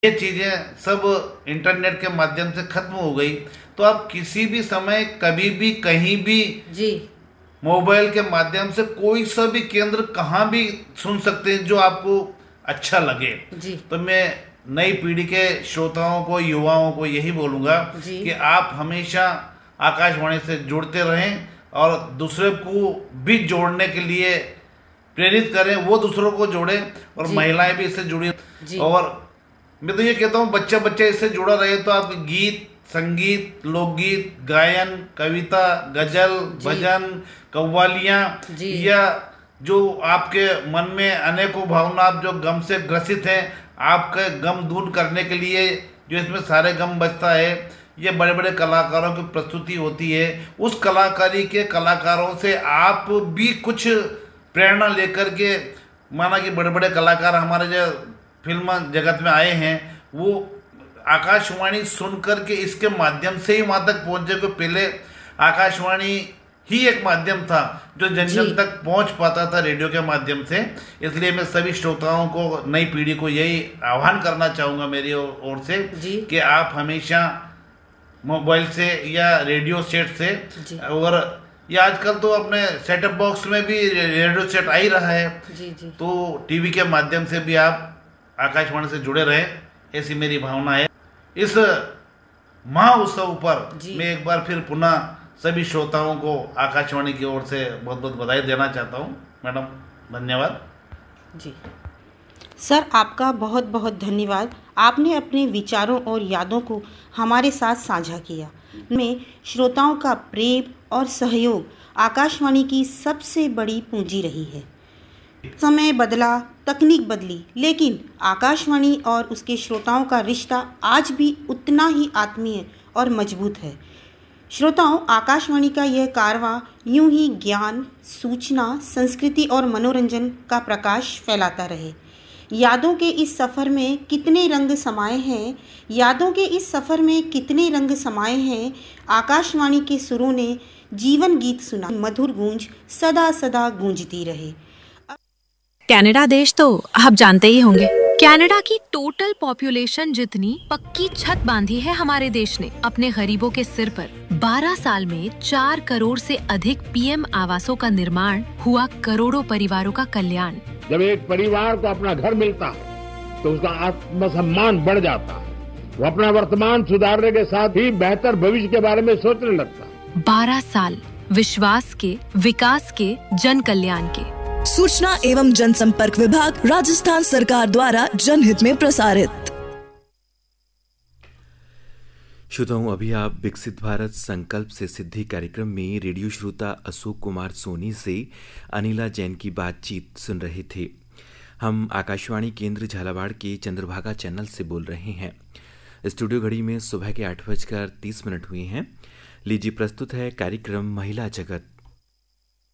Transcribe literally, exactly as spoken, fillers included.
ये चीज़ें सब इंटरनेट के माध्यम से खत्म हो गई, तो आप किसी भी समय कभी भी कहीं भी जी मोबाइल के माध्यम से कोई सा भी केंद्र कहाँ भी सुन सकते हैं जो आपको अच्छा लगे। जी तो मैं नई पीढ़ी के श्रोताओं को, युवाओं को यही बोलूँगा जी कि आप हमेशा आकाशवाणी से जुड़ते रहें और दूसरे को भी जोड़ने के लिए प्रेरित करें, वो दूसरों को जोड़े और जी महिलाएं भी इससे जुड़ी। जी और मैं तो ये कहता हूँ बच्चा बच्चा इससे जुड़ा रहे तो आप गीत, संगीत, लोकगीत, गायन, कविता, गजल, जी भजन, कव्वालियाँ जी या जो आपके मन में अनेकों भावना, आप जो गम से ग्रसित हैं, आपका गम दूर करने के लिए जो इसमें सारे गम बचता है, ये बड़े बड़े कलाकारों की प्रस्तुति होती है। उस कलाकारी के कलाकारों से आप भी कुछ प्रेरणा लेकर के, माना कि बड़े बड़े कलाकार हमारे जो फिल्म जगत में आए हैं, वो आकाशवाणी सुन करके इसके माध्यम से ही वहाँ तक पहुँचे। को पहले आकाशवाणी ही एक माध्यम था जो जन जी जन तक पहुँच पाता था रेडियो के माध्यम से। इसलिए मैं सभी श्रोताओं को, नई पीढ़ी को यही आह्वान करना चाहूँगा मेरी ओर से जी कि आप हमेशा मोबाइल से या रेडियो सेट से, जी और ये आजकल तो अपने सेटअप बॉक्स में भी रेडियो सेट आ ही रहा है, जी जी तो टीवी के माध्यम से भी आप आकाशवाणी से जुड़े रहें, ऐसी मेरी भावना है। इस महा उत्सव पर जी मैं एक बार फिर पुनः सभी श्रोताओं को आकाशवाणी की ओर से बहुत बहुत बधाई देना चाहता हूँ। मैडम धन्यवाद। जी सर, आपका बहुत बहुत धन्यवाद। आपने अपने विचारों और यादों को हमारे साथ साझा किया। में श्रोताओं का प्रेम और सहयोग आकाशवाणी की सबसे बड़ी पूंजी रही है। समय बदला, तकनीक बदली, लेकिन आकाशवाणी और उसके श्रोताओं का रिश्ता आज भी उतना ही आत्मीय और मजबूत है। श्रोताओं, आकाशवाणी का यह कारवां यूं ही ज्ञान, सूचना, संस्कृति और मनोरंजन का प्रकाश फैलाता रहे। यादों के इस सफ़र में कितने रंग समाये हैं यादों के इस सफ़र में कितने रंग समाये हैं आकाशवाणी के सुरों ने जीवन गीत सुना, मधुर गूंज सदा सदा गूंजती रहे। कनाडा देश तो आप जानते ही होंगे। कनाडा की टोटल पॉपुलेशन जितनी पक्की छत बांधी है हमारे देश ने अपने गरीबों के सिर पर। बारह साल में चार करोड़ से अधिक पीएम आवासों का निर्माण हुआ, करोड़ों परिवारों का कल्याण। जब एक परिवार को अपना घर मिलता है तो उसका आत्मसम्मान बढ़ जाता है, वो अपना वर्तमान सुधारने के साथ ही बेहतर भविष्य के बारे में सोचने लगता है। बारह साल विश्वास के, विकास के, जन कल्याण के। सूचना एवं जनसंपर्क विभाग, राजस्थान सरकार द्वारा जनहित में प्रसारित। श्रोताओं, अभी आप विकसित भारत संकल्प से सिद्धि कार्यक्रम में रेडियो श्रोता अशोक कुमार सोनी से अनिला जैन की बातचीत सुन रहे थे। हम आकाशवाणी केंद्र झालावाड़ के चंद्रभागा चैनल से बोल रहे हैं। स्टूडियो घड़ी में सुबह के आठ बजकर तीस मिनट हुए हैं। लीजिए प्रस्तुत है कार्यक्रम महिला जगत।